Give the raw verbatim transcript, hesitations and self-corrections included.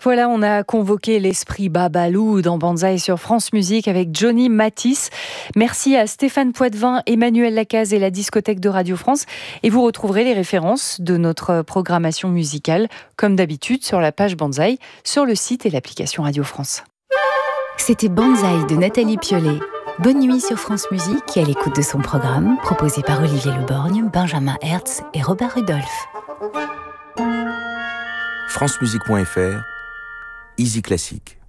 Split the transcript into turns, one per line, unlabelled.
Voilà, on a convoqué l'esprit Babalou dans Banzai sur France Musique avec Johnny Matisse. Merci à Stéphane Poitvin, Emmanuel Lacaze et la discothèque de Radio France. Et vous retrouverez les références de notre programmation musicale, comme d'habitude, sur la page Banzai, sur le site et l'application Radio France.
C'était Banzai de Nathalie Piolet. Bonne nuit sur France Musique et à l'écoute de son programme, proposé par Olivier Leborgne, Benjamin Hertz et Robert Rudolph.
francemusique point f r, Easy Classique.